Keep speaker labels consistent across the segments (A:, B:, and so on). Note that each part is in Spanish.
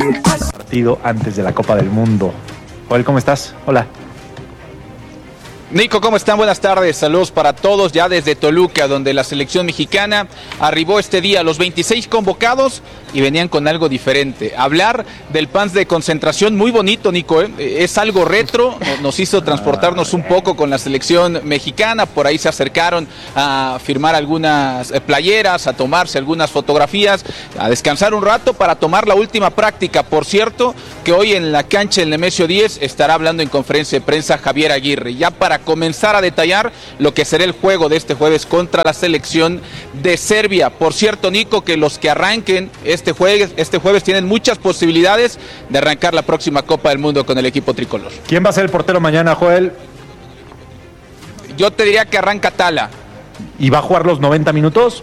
A: Partido antes de la Copa del Mundo. Joel, ¿cómo estás? Hola.
B: Nico, ¿cómo están? Buenas tardes, saludos para todos ya desde Toluca, donde la selección mexicana arribó este día, los 26 convocados y venían con algo diferente. Hablar del pants de concentración, muy bonito, Nico, es algo retro, nos hizo transportarnos un poco con la selección mexicana, por ahí se acercaron a firmar algunas playeras, a tomarse algunas fotografías, a descansar un rato para tomar la última práctica. Por cierto, que hoy en la cancha del Nemesio 10 estará hablando en conferencia de prensa Javier Aguirre, ya para comenzar a detallar lo que será el juego de este jueves contra la selección de Serbia. Por cierto, Nico, que los que arranquen este jueves tienen muchas posibilidades de arrancar la próxima Copa del Mundo con el equipo tricolor.
A: ¿Quién va a ser el portero mañana, Joel?
B: Yo te diría que arranca Tala.
A: ¿Y va a jugar los 90 minutos?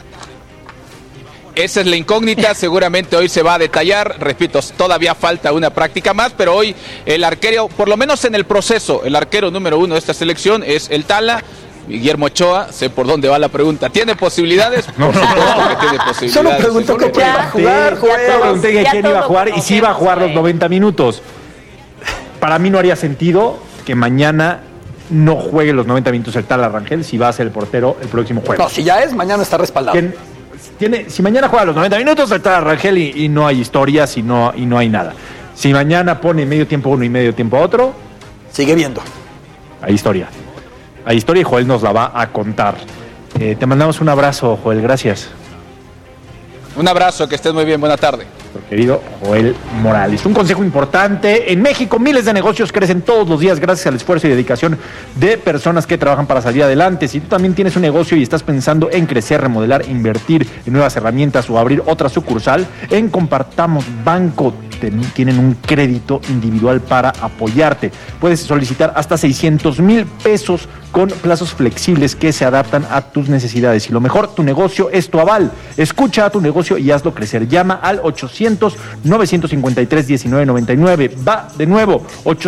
B: Esa es la incógnita, seguramente hoy se va a detallar, repito, todavía falta una práctica más, pero hoy el arquero, por lo menos en el proceso, el arquero número 1 de esta selección es el Tala. Guillermo Ochoa, sé por dónde va la pregunta. ¿Tiene posibilidades? Por supuesto que tiene posibilidades.
C: Solo preguntó que quién iba a jugar,
A: Solo pregunté que quién iba a jugar y si iba a jugar los 90 minutos. Para mí no haría sentido que mañana no juegue los 90 minutos el Tala Rangel si va a ser el portero el próximo jueves.
C: No, si ya es, mañana está respaldado.
A: Si mañana juega los 90 minutos, el Tala Rangel y no hay historias y no hay nada. Si mañana pone medio tiempo uno y medio tiempo otro,
C: sigue viendo.
A: Hay historia. Hay historia y Joel nos la va a contar. Te mandamos un abrazo, Joel, gracias.
B: Un abrazo, que estés muy bien, buena tarde.
A: Querido Joel Morales. Un consejo importante: en México miles de negocios crecen todos los días gracias al esfuerzo y dedicación de personas que trabajan para salir adelante. Si tú también tienes un negocio y estás pensando en crecer, remodelar, invertir en nuevas herramientas o abrir otra sucursal, en Compartamos Banco tienen un crédito individual para apoyarte. Puedes solicitar hasta 600,000 pesos con plazos flexibles que se adaptan a tus necesidades. Y lo mejor, tu negocio es tu aval. Escucha a tu negocio y hazlo crecer. Llama al 800-953-1999. Va de nuevo,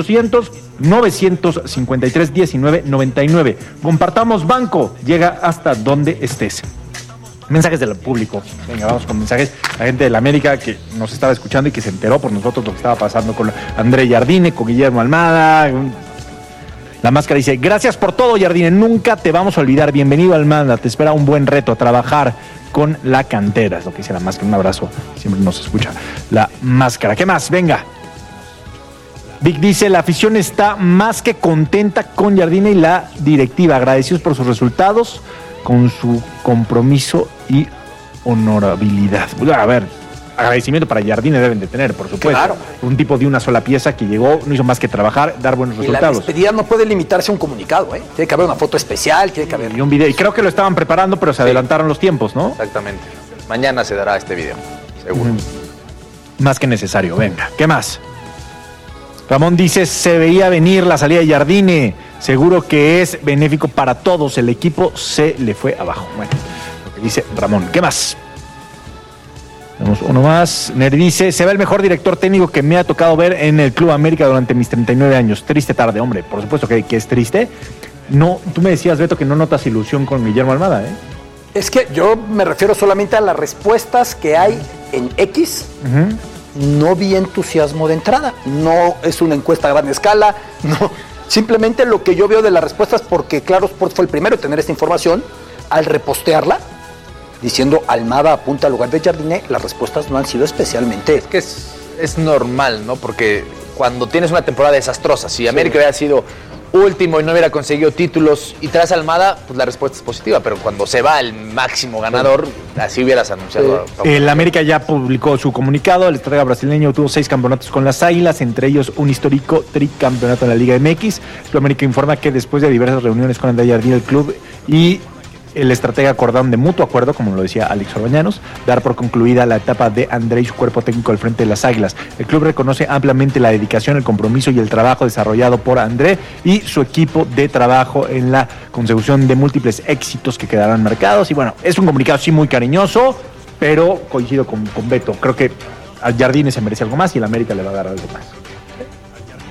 A: 800-953-1999. Compartamos Banco. Llega hasta donde estés. Mensajes del público. Venga, vamos con mensajes. La gente de la América que nos estaba escuchando y que se enteró por nosotros lo que estaba pasando con André Jardine, con Guillermo Almada. La Máscara dice: gracias por todo, Jardine, nunca te vamos a olvidar. Bienvenido, Almada, te espera un buen reto, a trabajar con la cantera. Es lo que dice La Máscara. Un abrazo, siempre nos escucha La Máscara. ¿Qué más? Venga. Vic dice: la afición está más que contenta con Jardine y la directiva, agradecidos por sus resultados, con su compromiso y honorabilidad. A ver, agradecimiento para Jardine deben de tener, por supuesto.
C: Claro.
A: Un tipo de una sola pieza que llegó, no hizo más que trabajar, dar buenos resultados.
C: La despedida no puede limitarse a un comunicado, ¿eh? Tiene que haber una foto especial, tiene que haber...
A: Y un video. Y creo que lo estaban preparando, pero se adelantaron los tiempos, ¿no?
D: Exactamente. Mañana se dará este video, seguro.
A: Más que necesario. Venga, ¿qué más? Ramón dice: se veía venir la salida de Jardine. Seguro que es benéfico para todos. El equipo se le fue abajo. Bueno, lo que dice Ramón. ¿Qué más? Tenemos uno más. Neri dice: se ve el mejor director técnico que me ha tocado ver en el Club América durante mis 39 años. Triste tarde, hombre. Por supuesto que es triste. No, tú me decías, Beto, que no notas ilusión con Guillermo Almada, ¿eh?
C: Es que yo me refiero solamente a las respuestas que hay en X. No vi entusiasmo de entrada. No es una encuesta a gran escala. No. Simplemente lo que yo veo de las respuestas, porque Claro Sport fue el primero en tener esta información, al repostearla, diciendo Almada apunta al lugar de Jardine, las respuestas no han sido especialmente...
D: Es que es normal, ¿no? Porque cuando tienes una temporada desastrosa, si América hubiera sido último y no hubiera conseguido títulos y traes a Almada, pues la respuesta es positiva, pero cuando se va el máximo ganador, así hubieras anunciado.
A: El América ya publicó su comunicado. El estratega brasileño tuvo 6 campeonatos con las Águilas, entre ellos un histórico tricampeonato en la Liga MX. El América informa que después de diversas reuniones con André Jardine, el club y el estratega acordaron de mutuo acuerdo, como lo decía Alex Orbañanos, dar por concluida la etapa de André y su cuerpo técnico al frente de las Águilas. El club reconoce ampliamente la dedicación, el compromiso y el trabajo desarrollado por André y su equipo de trabajo en la consecución de múltiples éxitos que quedarán marcados. Y bueno, es un comunicado sí muy cariñoso, pero coincido con Beto. Creo que al Jardine se merece algo más y el América le va a dar algo más.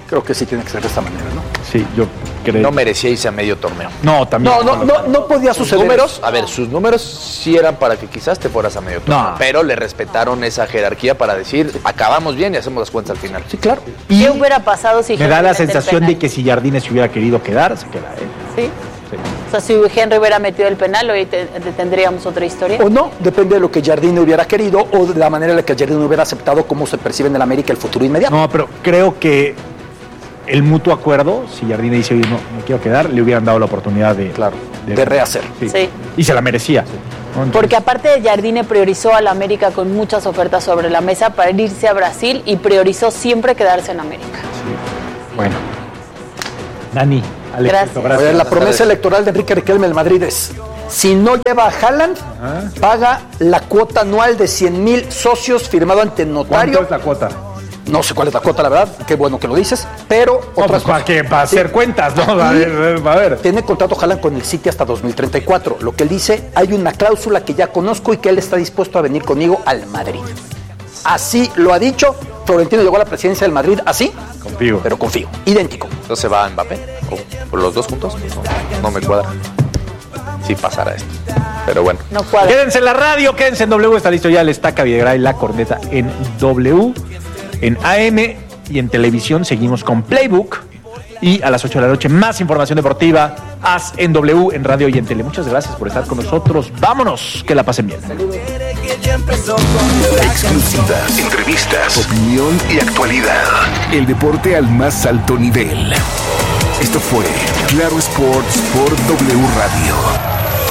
C: Creo que sí tiene que ser de esta manera, ¿no?
A: Sí, yo creo.
D: No merecía irse a medio torneo.
A: No, también.
C: No podía
D: Sus
C: suceder.
D: números, a ver, sus números sí eran para que quizás te fueras a medio torneo,
A: No.
D: pero le respetaron esa jerarquía para decir, acabamos bien y hacemos las cuentas al final.
C: Sí, claro.
A: Y
E: ¿Qué hubiera pasado si
A: me
E: Henry
A: da la
E: mete el
A: sensación
E: penal?
A: de que si Jardine se hubiera querido quedar, se queda.
E: ¿Sí?
A: Sí.
E: O sea, si Henry hubiera metido el penal, hoy tendríamos otra historia.
C: O no, depende de lo que Jardine hubiera querido o de la manera en la que Jardine hubiera aceptado cómo se percibe en el América el futuro inmediato.
A: No, pero creo que el mutuo acuerdo, si Jardine dice, oye, no, me quiero quedar, le hubieran dado la oportunidad de
C: rehacer.
E: Sí.
A: Y se la merecía. ¿no? Entonces,
E: Porque aparte de Jardine priorizó a la América con muchas ofertas sobre la mesa para irse a Brasil y priorizó siempre quedarse en América.
A: bueno. Dani, Alex,
E: Gracias.
C: A ver, la promesa electoral de Enrique Riquelme del Madrid es, si no lleva a Haaland, paga la cuota anual de 100,000 socios firmado ante notario.
A: ¿Cuánto es la cuota?
C: No sé cuál es la cuota, la verdad, qué bueno que lo dices, pero
A: No,
C: otras
A: pues para hacer cuentas, ¿no? A ver.
C: Tiene contrato Haaland con el City hasta 2034. Lo que él dice, hay una cláusula que ya conozco y que él está dispuesto a venir conmigo al Madrid. Así lo ha dicho. Florentino llegó a la presidencia del Madrid así,
A: Confío.
C: pero confío. Idéntico.
D: Entonces va Mbappé, por los dos juntos, no me cuadra. Si pasara esto. Pero bueno.
E: No cuadra.
A: Quédense en la radio, quédense en W, está listo ya el Estaca Videgaray, la corneta en W, en AM y en televisión. Seguimos con Playbook y a las 8 de la noche más información deportiva, haz en W, en radio y en tele. Muchas gracias por estar con nosotros. Vámonos, que la pasen bien.
F: Exclusivas, entrevistas, opinión y actualidad. El deporte al más alto nivel. Esto fue Claro Sports por W Radio.